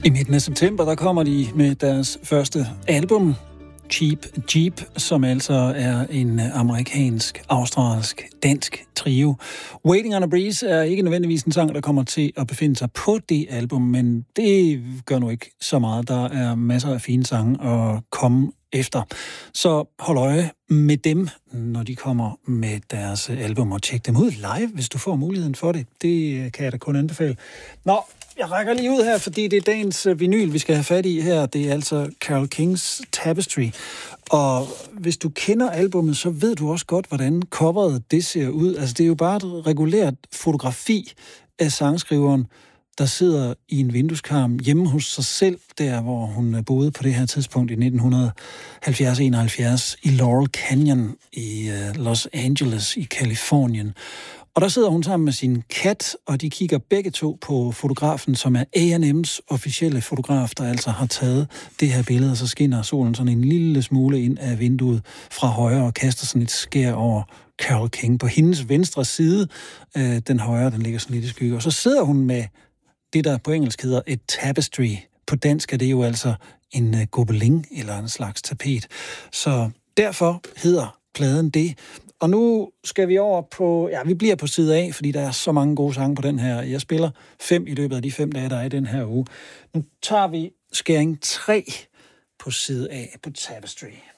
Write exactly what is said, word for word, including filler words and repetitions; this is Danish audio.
I midten af september, der kommer de med deres første album, Cheap Jeep, som altså er en amerikansk, australsk, dansk trio. Waiting on a Breeze er ikke nødvendigvis en sang, der kommer til at befinde sig på det album, men det gør nu ikke så meget. Der er masser af fine sange at komme efter. Så hold øje med dem, når de kommer med deres album, og tjek dem ud live, hvis du får muligheden for det. Det kan jeg da kun anbefale. Nå, jeg rækker lige ud her, fordi det er dagens vinyl, vi skal have fat i her. Det er altså Carole Kings Tapestry. Og hvis du kender albummet, så ved du også godt, hvordan coveret det ser ud. Altså, det er jo bare et regulært fotografi af sangskriveren, der sidder i en vindueskarm hjemme hos sig selv, der hvor hun boede på det her tidspunkt i nitten halvfjerds enoghalvfjerds i Laurel Canyon i Los Angeles i Californien. Og der sidder hun sammen med sin kat, og de kigger begge to på fotografen, som er A and M's officielle fotograf, der altså har taget det her billede, og så skinner solen sådan en lille smule ind af vinduet fra højre og kaster sådan et skær over Carole King. På hendes venstre side, øh, den højre, den ligger sådan lidt i skygge, og så sidder hun med det, der på engelsk hedder et tapestry. På dansk er det jo altså en uh, gobelin eller en slags tapet. Så derfor hedder pladen det. Og nu skal vi over på, ja, vi bliver på side A, fordi der er så mange gode sange på den her. Jeg spiller fem i løbet af de fem dage, der er i den her uge. Nu tager vi skæring tre på side A på Tapestry.